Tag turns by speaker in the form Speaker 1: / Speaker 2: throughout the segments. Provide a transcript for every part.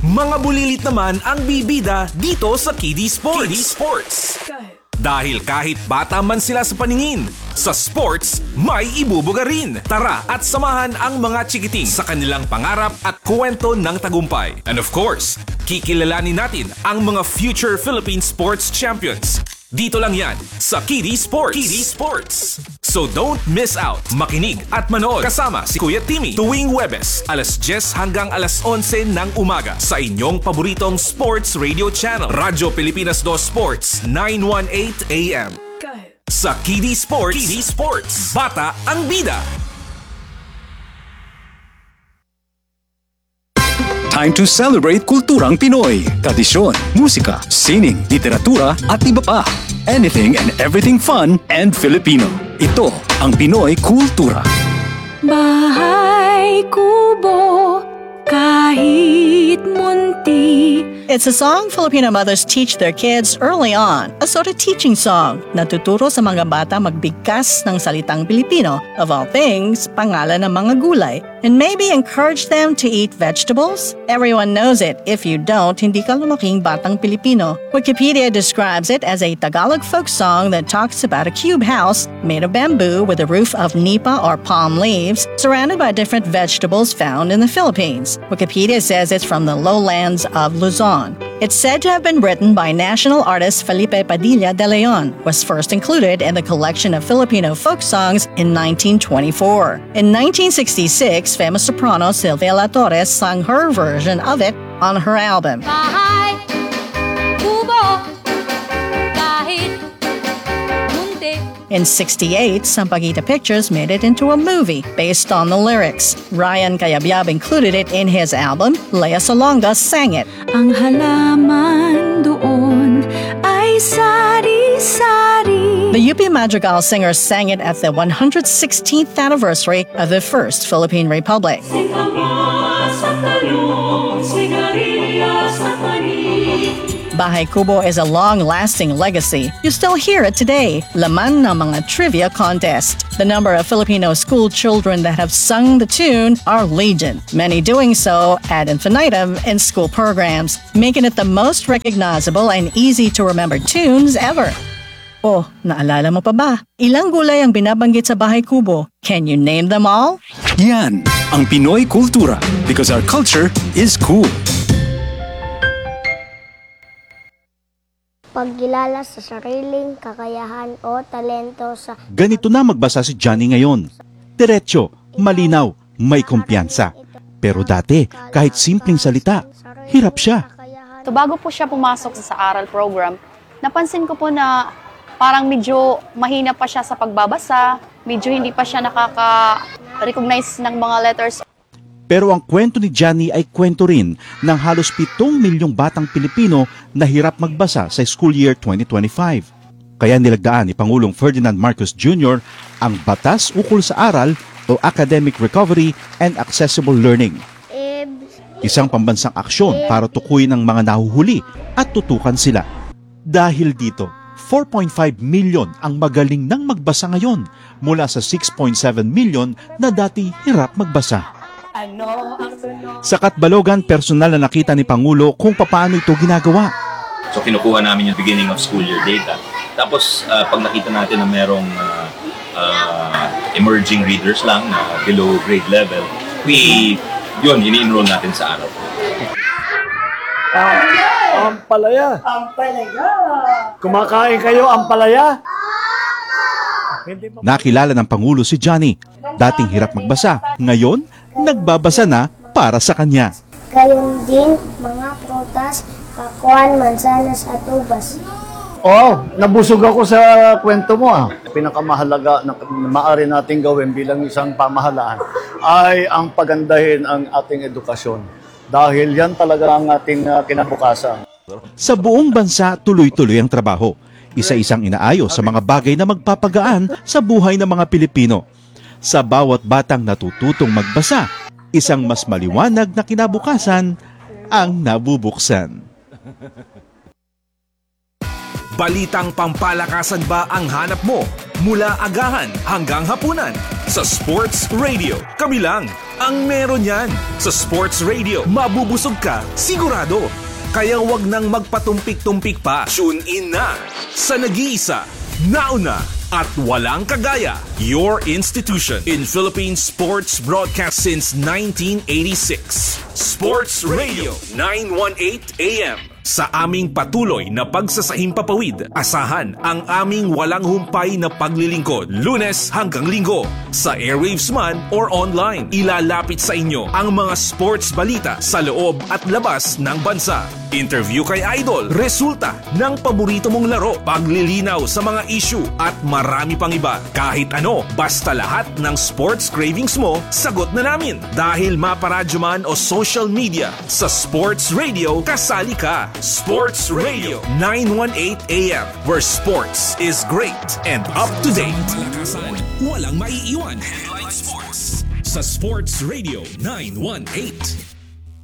Speaker 1: Mga bulilit naman ang bibida dito sa KD Sports. Dahil kahit bata man sila sa paningin, sa sports may ibubuga rin. Tara at samahan ang mga chikiting sa kanilang pangarap at kwento ng tagumpay. And of course, kikilalanin natin ang mga future Philippine sports champions. Dito lang yan sa KD Sports. So don't miss out. Makinig at manood kasama si Kuya Timmy tuwing Huwebes, alas 10 hanggang alas 11 ng umaga sa inyong paboritong sports radio channel, Radyo Pilipinas 2 Sports, 918 AM. Sa KD Sports, bata ang bida.
Speaker 2: Time to celebrate kulturang Pinoy. Tradisyon, musika, sining, literatura at iba pa. Anything and everything fun and Filipino. Ito ang Pinoy Kultura.
Speaker 3: Bahay Kubo, kahit munti.
Speaker 4: It's a song Filipino mothers teach their kids early on. A sort of teaching song. Natuturo sa mga bata magbigkas ng salitang Pilipino. Of all things, pangalan ng mga gulay. And maybe encourage them to eat vegetables? Everyone knows it. If you don't, hindi ka lumaking batang Pilipino. Wikipedia describes it as a Tagalog folk song that talks about a cube house made of bamboo with a roof of nipa or palm leaves, surrounded by different vegetables found in the Philippines. Wikipedia says it's from the lowlands of Luzon. It's said to have been written by national artist Felipe Padilla de Leon, was first included in the collection of Filipino folk songs in 1924. In 1966, famous soprano Sylvia La Torres sang her version of it on her album.
Speaker 3: Bahay Kubo, kahit munti.
Speaker 4: In 1968, Sampaguita Pictures made it into a movie based on the lyrics. Ryan Cayabyab included it in his album. Lea Salonga sang it.
Speaker 3: Ang halaman doon ay sari-sari.
Speaker 4: The UP Madrigal singers sang it at the 116th anniversary of the First Philippine Republic. Bahay Kubo is a long-lasting legacy. You still hear it today. Laman ng mga trivia contest. The number of Filipino school children that have sung the tune are legion. Many doing so ad infinitum in school programs, making it the most recognizable and easy to remember tunes ever. Oh, naalala mo pa ba? Ilang gulay ang binabanggit sa Bahay Kubo? Can you name them all?
Speaker 2: Yan ang Pinoy Kultura because our culture is cool.
Speaker 5: Pagkilala sa sariling kakayahan o talento sa...
Speaker 6: Ganito na magbasa si Johnny ngayon. Diretso, malinaw, may kumpiyansa. Pero dati, kahit simpleng salita, hirap siya.
Speaker 7: So bago po siya pumasok sa aral program, napansin ko po na parang medyo mahina pa siya sa pagbabasa, medyo hindi pa siya nakaka-recognize ng mga letters.
Speaker 6: Pero ang kwento ni Johnny ay kwento rin ng halos 7 milyong batang Pilipino na hirap magbasa sa school year 2025. Kaya nilagdaan ni Pangulong Ferdinand Marcos Jr. ang Batas Ukol sa Aral o Academic Recovery and Accessible Learning. Isang pambansang aksyon para tukuyin ang mga nahuhuli at tutukan sila. Dahil dito, 4.5 million ang magaling nang magbasa ngayon mula sa 6.7 million na dati hirap magbasa. Sa Katbalogan, personal na nakita ni Pangulo kung paano ito ginagawa.
Speaker 8: So kinukuha namin yung beginning of school year data. Tapos pag nakita natin na merong emerging readers lang na below grade level, ini-enroll natin sa araw.
Speaker 9: Ampalaya. Kumakain kayo ampalaya?
Speaker 6: Nakilala ng Pangulo si Johnny. Dating hirap magbasa, ngayon nagbabasa na para sa kanya.
Speaker 5: Gayon din mga prutas, kakuan, mansanas at ubas.
Speaker 9: Nabusog ako sa kwento mo. Pinakamahalaga na maaari nating gawin bilang isang pamahalaan ay ang pagandahin ang ating edukasyon. Dahil yan talaga ang ating kinabukasan.
Speaker 6: Sa buong bansa, tuloy-tuloy ang trabaho. Isa-isang inaayos sa mga bagay na magpapagaan sa buhay ng mga Pilipino. Sa bawat batang natututong magbasa, isang mas maliwanag na kinabukasan ang nabubuksan.
Speaker 1: Balitang pampalakasan ba ang hanap mo? Mula agahan hanggang hapunan. Sa Sports Radio, kami lang ang meron yan. Sa Sports Radio, mabubusog ka, sigurado. Kaya wag nang magpatumpik-tumpik pa. Tune in na sa nag-iisa, nauna, at walang kagaya. Your institution in Philippine sports broadcast since 1986. Sports Radio 918 AM. Sa aming patuloy na pagsasahimpapawid, asahan ang aming walang humpay na paglilingkod, Lunes hanggang Linggo. Sa airwaves man or online, ilalapit sa inyo ang mga sports balita sa loob at labas ng bansa. Interview kay Idol, resulta ng paborito mong laro, paglilinaw sa mga issue at marami pang iba. Kahit ano, basta lahat ng sports cravings mo, sagot na namin. Dahil maparadyo man o social media, sa Sports Radio, kasali ka. Sports Radio 918 AM, where sports is great and up to date. Walang maiiwan. Headline Sports sa Sports Radio 918.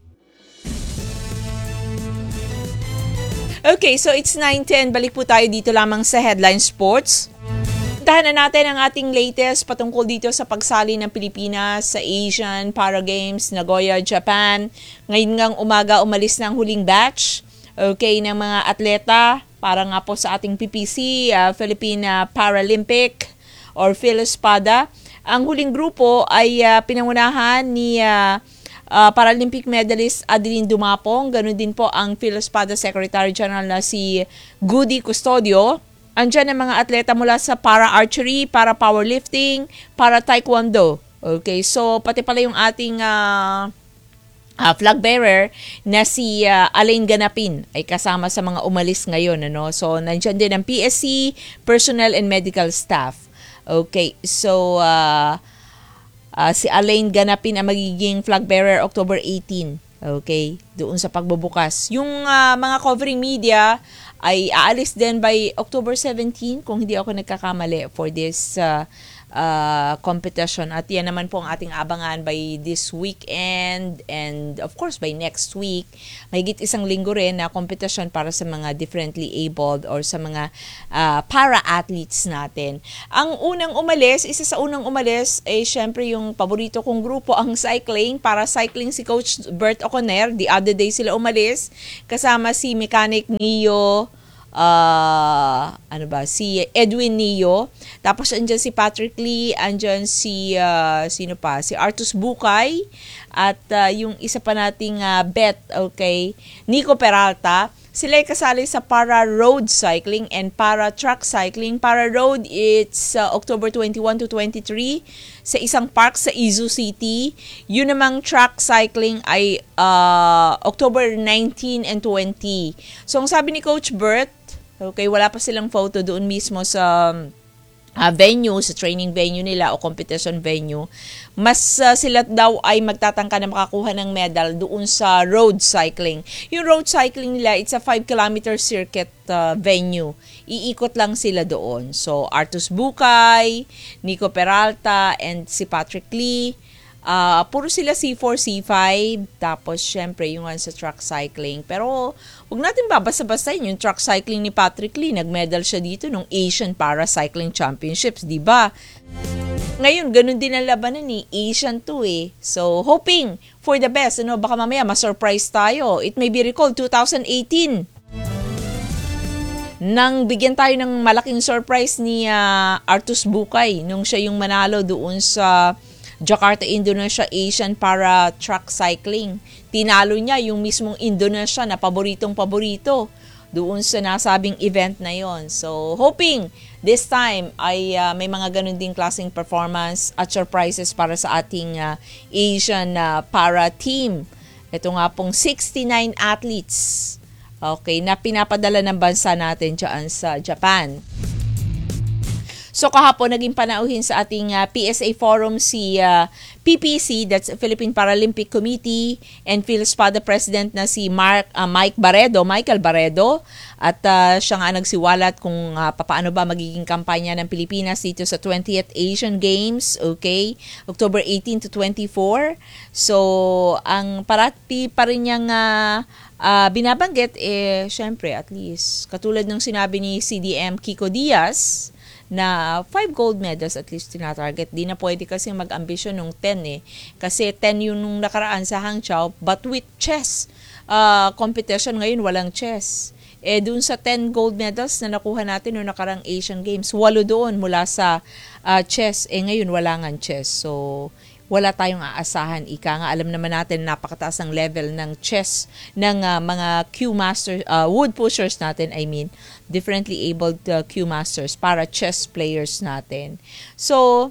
Speaker 10: Okay, so it's 9:10. Balik po tayo dito lamang sa Headline Sports. Puntahan na natin ang ating latest patungkol dito sa pagsali ng Pilipinas sa Asian Para Games, Nagoya, Japan. Ngayon ngang umaga umalis na ang huling batch, okay, ng mga atleta para nga po sa ating PPC, Philippine Paralympic or PhilEspada. Ang huling grupo ay pinangunahan ni Paralympic medalist Adeline Dumapong, ganun din po ang PhilEspada Secretary General na si Goody Custodio. Andyan ang mga atleta mula sa para-archery, para-powerlifting, para-taekwondo. Okay, so pati pala yung ating flag bearer na si Alain Ganapin ay kasama sa mga umalis ngayon. Ano? So nandyan din ang PSC, personnel and medical staff. Okay, so si Alain Ganapin ang magiging flag bearer October 18. Okay, doon sa pagbubukas. Yung mga covering media ay aalis din by October 17 kung hindi ako nagkakamali for this competition. At yan naman po ang ating abangan by this weekend and of course by next week. Mahigit isang linggo rin na competition para sa mga differently abled or sa mga para-athletes natin. Ang unang umalis, isa sa unang umalis ay syempre yung paborito kong grupo, ang cycling. Para cycling si Coach Bert Oconer. The other day sila umalis kasama si Mechanic Neo, si Edwin Neo, tapos andyan si Patrick Lee, andyan si si Artus Bukay, at yung isa pa nating bet, okay, Nico Peralta. Sila ay kasali sa para road cycling and para track cycling. Para road, it's October 21 to 23 sa isang park sa Izu City. Yun namang track cycling ay October 19 and 20. So ang sabi ni Coach Bert, okay, wala pa silang photo doon mismo sa venue, sa training venue nila o competition venue. Mas sila daw ay magtatangka na makakuha ng medal doon sa road cycling. Yung road cycling nila, it's a 5-kilometer circuit venue. Iikot lang sila doon. So, Artus Bukay, Nico Peralta, and si Patrick Lee. Puro sila C4, C5, tapos syempre yung sa track cycling. Pero huwag natin babasa-basahin yung track cycling ni Patrick Lee. Nag-medal siya dito nung Asian Para Cycling Championships, di ba? Ngayon, ganun din ang labanan ni Asian 2 eh. So, hoping for the best. Ano, baka mamaya ma-surprise tayo. It may be recalled 2018. Nang bigyan tayo ng malaking surprise ni Artus Bukay nung siya yung manalo doon sa Jakarta, Indonesia Asian Para Track Cycling. Tinalo niya yung mismong Indonesia na paboritong-paborito doon sa nasabing event na yon. So, hoping this time ay may mga ganun ding klaseng performance at surprises para sa ating Asian para team. Ito nga pong 69 athletes, okay, na pinapadala ng bansa natin dyan sa Japan. So kahapon naging panauhin sa ating PSA forum si PPC, that's Philippine Paralympic Committee, and PhilEspada President na si Michael Barredo. At siya nga nagsiwalat kung paano ba magiging kampanya ng Pilipinas dito sa 20th Asian Games, okay, October 18 to 24. So ang parati pa rin niyang binabanggit, syempre, at least, katulad ng sinabi ni CDM Kiko Diaz, na 5 gold medals at least tinatarget. Di na pwede kasi mag-ambisyon ng 10 Kasi 10 yung nung nakaraan sa Hangzhou, but with chess competition ngayon, walang chess. Dun sa 10 gold medals na nakuha natin noong nakarang Asian Games, 8 doon mula sa chess. Ngayon wala nga chess. So, wala tayong aasahan. Ika nga, alam naman natin napakataas ang level ng chess ng mga Q masters, wood pushers natin, differently abled Q masters para chess players natin. So,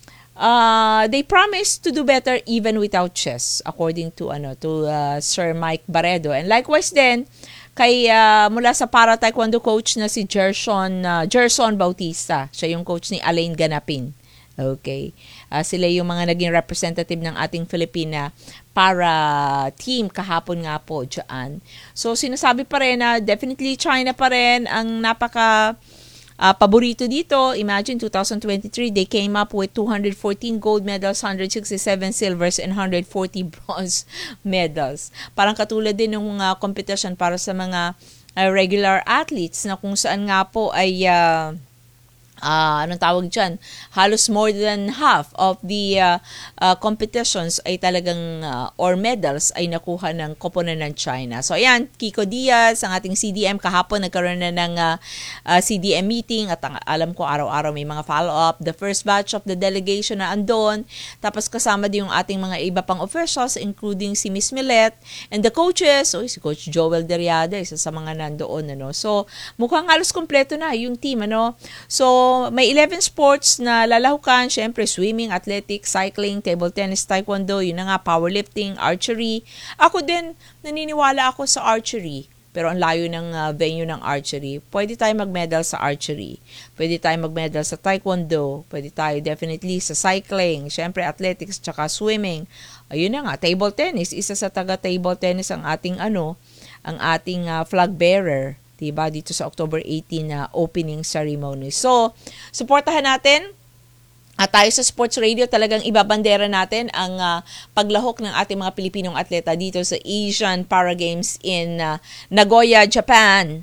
Speaker 10: they promise to do better even without chess, according to Sir Mike Barredo. And likewise din, kay mula sa para taekwondo coach na si Gerson Bautista. Siya yung coach ni Alain Ganapin. Okay. Sila yung mga naging representative ng ating Filipina para team kahapon nga po dyan. So, sinasabi pa rin na definitely China pa rin ang napaka paborito dito. Imagine, 2023, they came up with 214 gold medals, 167 silvers, and 140 bronze medals. Parang katulad din ng competition para sa mga regular athletes na kung saan nga po ay anong tawag dyan, halos more than half of the competitions ay talagang or medals ay nakuha ng koponan ng China. So ayan, Kiko Diaz, ang ating CDM kahapon nagkaroon na ng CDM meeting at alam ko araw-araw may mga follow-up. The first batch of the delegation na andon, tapos kasama din yung ating mga iba pang officials including si Miss Millet and the coaches, si Coach Joel Deriada, isa sa mga nandoon. So mukhang halos kompleto na yung team. So may 11 sports na lalahukan, syempre swimming, athletics, cycling, table tennis, taekwondo, yun na nga, powerlifting, archery. Ako din, naniniwala ako sa archery. Pero ang layo ng venue ng archery. Pwede tayo mag-medal sa archery. Pwede tayo mag-medal sa taekwondo. Pwede tayo definitely sa cycling. Syempre athletics, tsaka swimming. Ayun na nga, table tennis. Isa sa taga-table tennis ang ating flag bearer. Diba? Dito sa October 18 na opening ceremony. So, suportahan natin at tayo sa Sports Radio, talagang ibabandera natin ang paglahok ng ating mga Pilipinong atleta dito sa Asian Para Games in Nagoya, Japan.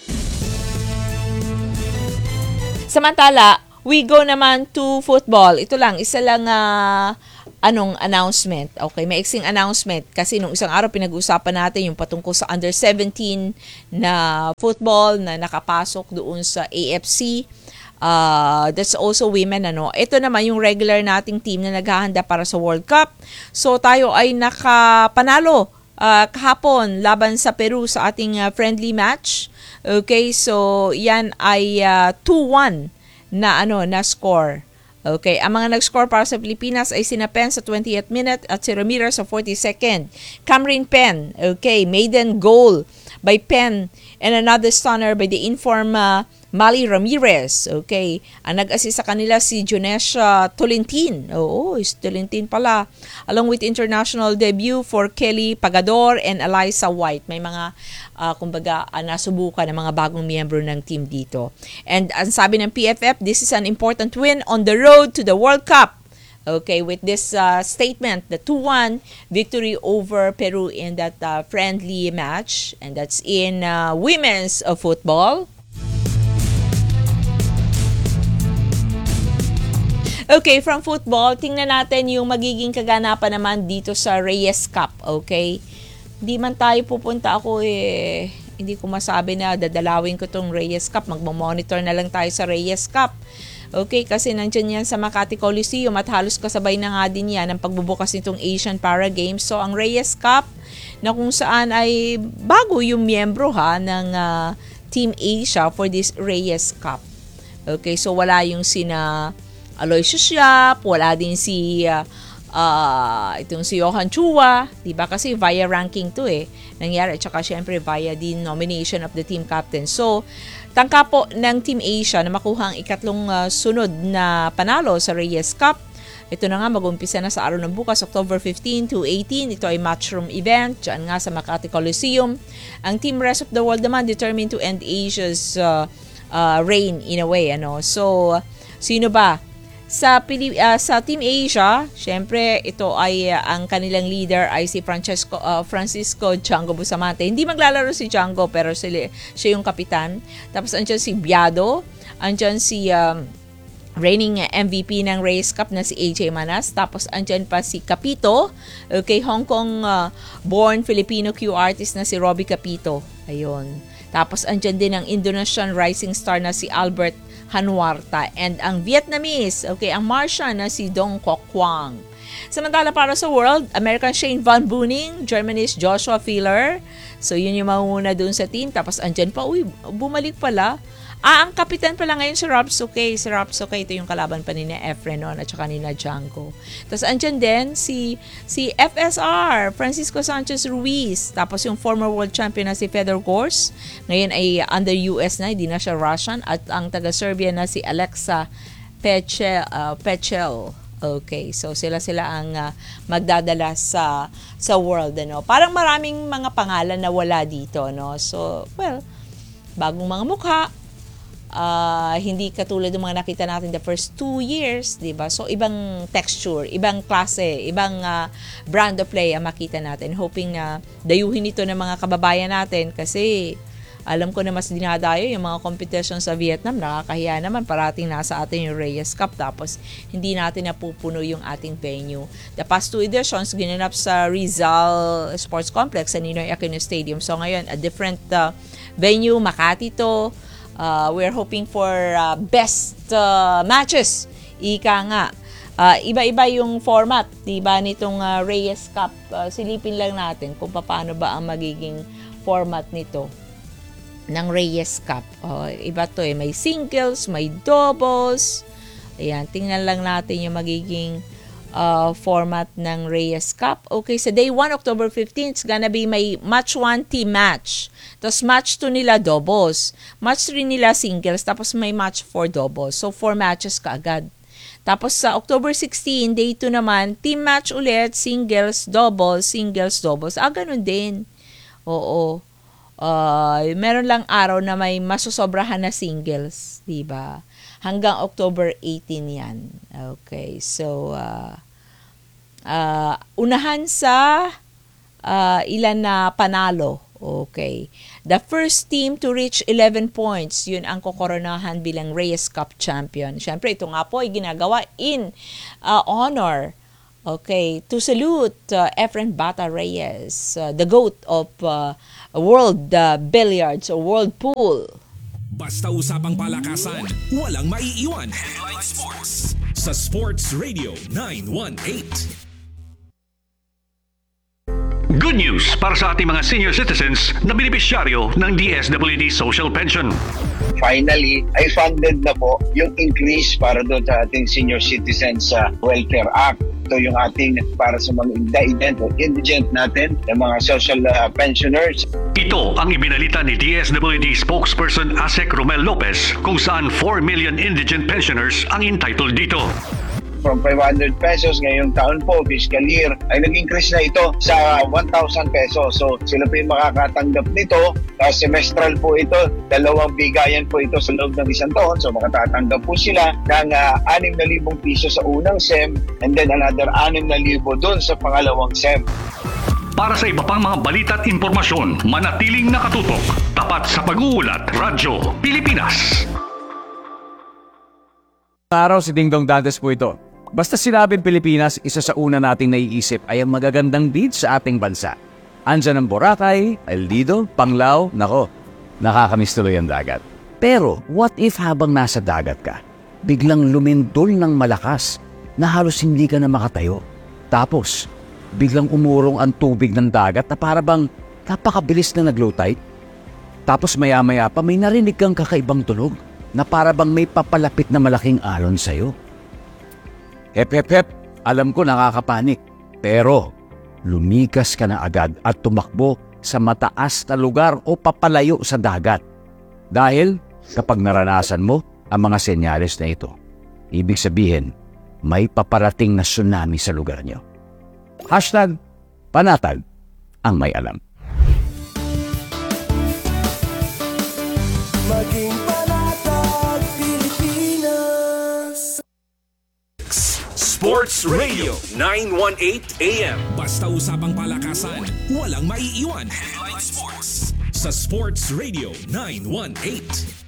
Speaker 10: Samantala, we go naman to football. Ito lang, isa lang announcement. Okay, maiksing announcement kasi nung isang araw pinag-uusapan natin yung patungkol sa under 17 na football na nakapasok doon sa AFC. That's also women. Ito naman yung regular nating team na naghahanda para sa World Cup. So tayo ay nakapanalo kahapon laban sa Peru sa ating friendly match. Okay, so yan ay 2-1 na score. Okay, ang mga nag-score para sa Pilipinas ay sina Pen sa 28th minute at si Ramirez sa 42nd. Cameron Pen, okay, maiden goal by Pen and another stunner by the inform Mali Ramirez. Okay, ang nag-assist sa kanila si Jonesha Tolentine. Tolentine pala. Along with international debut for Kelly Pagador and Eliza White. May mga nasubukan ng mga bagong miyembro ng team dito. And ang sabi ng PFF, this is an important win on the road to the World Cup. Okay, with this statement, the 2-1 victory over Peru in that friendly match. And that's in women's football. Okay, from football, tingnan natin yung magiging kaganapan naman dito sa Reyes Cup, okay? Hindi man tayo pupunta hindi ko masabi na dadalawin ko tong Reyes Cup. Magmamonitor na lang tayo sa Reyes Cup. Okay, kasi nandyan yan sa Makati Coliseum at halos kasabay na nga din yan ang pagbubukas nitong Asian Para Games. So, ang Reyes Cup na kung saan ay bago yung miyembro ng Team Asia for this Reyes Cup. Okay, so wala yung sina Aloysius Yap, wala din si Johan Chua, diba? Kasi via ranking to nangyari, tsaka syempre via din nomination of the team captain. So, tangka po ng Team Asia na makuha ang ikatlong sunod na panalo sa Reyes Cup. Ito na nga, mag-umpisa na sa araw ng bukas, October 15 to 18. Ito ay matchroom event, dyan nga sa Makati Coliseum. Ang Team Rest of the World naman determined to end Asia's reign in a way. So, sino ba? Sa Team Asia, syempre ito ay ang kanilang leader ay si Francisco Django Bustamante. Hindi maglalaro si Django pero siya yung kapitan. Tapos andyan si Biado, andyan si reigning MVP ng Reyes Cup na si AJ Manas. Tapos andyan pa si Capito, okay, Hong Kong born Filipino Q artist na si Robbie Capito. Ayun. Tapos andyan din ang Indonesian rising star na si Albert Hanwarta and ang Vietnamese, okay, ang Martian na si Dong Quoc Quang. Samantala para sa world, American Shane Van Boening, Germany's Joshua Filler. So yun yung mauna dun sa team. Tapos andyan pa, bumalik pala. Ang kapitan pala ngayon si Rob Suquet. Si Rob Suquet, ito yung kalaban pa ni na Efren at saka ni na Django. Tapos andyan din si FSR, Francisco Sanchez Ruiz. Tapos yung former world champion na si Fedor Gors. Ngayon ay under US na, hindi na siya Russian. At ang taga-Serbia na si Alexa Pechel. Okay, so sila ang magdadala sa world, ano. Parang maraming mga pangalan na wala dito, no. So, well, bagong mga mukha. Hindi katulad ng mga nakita natin the first 2 years, 'di ba? So ibang texture, ibang klase, ibang brand of play ang makita natin. Hoping na dayuhin ito ng mga kababayan natin kasi alam ko na mas dinadayo yung mga competition sa Vietnam. Nakakahiya naman, parating nasa atin yung Reyes Cup tapos hindi natin napupuno yung ating venue. The past 2 editions ginanap sa Rizal Sports Complex sa Ninoy Aquino Stadium. So ngayon, a different venue, Makati to. We're hoping for best matches. Ika nga. Iba-iba yung format, diba, nitong Reyes Cup. Silipin lang natin kung paano ba ang magiging format nito ng Reyes Cup. Iba to may singles, may doubles. Ayan, tingnan lang natin yung magiging format ng Reyes Cup. Okay, sa day 1, October 15, it's gonna be may match 1 team match. Tapos match 2 nila doubles. Match 3 nila singles. Tapos may match 4 doubles. So 4 matches kaagad. Tapos sa October 16, day 2 naman, team match ulit, singles, doubles, singles, doubles. Ganun din. Oo. Meron lang araw na may masusobrahan na singles, diba? Hanggang October 18 yan. Okay, so unahan sa ilan na panalo. Okay. The first team to reach 11 points, yun ang kokoronahan bilang Reyes Cup champion. Siyempre, ito nga po ay ginagawa in honor, okay, to salute Efren Bata Reyes, the GOAT of world billiards or world pool.
Speaker 1: Basta usapang palakasan, walang maiiwan. Headline Sports sa Sports Radio 918.
Speaker 2: Good news para sa ating mga senior citizens na benepisyaryo ng DSWD Social Pension.
Speaker 11: Finally, ay funded na po yung increase para doon sa ating Senior Citizens Welfare Act. Ito yung ating para sa mga indigent natin, yung mga social pensioners.
Speaker 2: Ito ang ibinalita ni DSWD spokesperson Asek Romel Lopez kung saan 4 million indigent pensioners ang entitled dito.
Speaker 11: From 500 pesos ngayong taon po, fiscal year, ay nag-increase na ito sa 1,000 pesos. So sila po yung makakatanggap nito. Semestral po ito, 2 bigayan po ito sa loob ng isang taon. So makatatanggap po sila ng 6,000 piso sa unang SEM and then another 6,000 doon sa pangalawang SEM.
Speaker 2: Para sa iba pang mga balita at impormasyon, manatiling nakatutok. Tapat sa pag-uulat, Radyo Pilipinas.
Speaker 12: Araw si Dingdong Dantes po ito. Basta sinabing Pilipinas, isa sa una nating naiisip ay ang magagandang beach sa ating bansa. Andyan ang Boracay, El Nido, Panglao, nako, nakakamiss tuloy ang dagat. Pero what if habang nasa dagat ka, biglang lumindol ng malakas na halos hindi ka na makatayo. Tapos, biglang umurong ang tubig ng dagat na para bang napakabilis na nag-low tide. Tapos maya-maya pa may narinig kang kakaibang tunog na para bang may papalapit na malaking alon sa'yo. Hep, alam ko nakakapanik. Pero, lumikas ka na agad at tumakbo sa mataas na lugar o papalayo sa dagat. Dahil, kapag naranasan mo ang mga senyales na ito, ibig sabihin, may paparating na tsunami sa lugar nyo. #Panatag ang may alam.
Speaker 13: Maging
Speaker 1: Sports Radio 918 AM. Basta usapang palakasan, walang maiiwan. Headline Sports sa Sports Radio 918.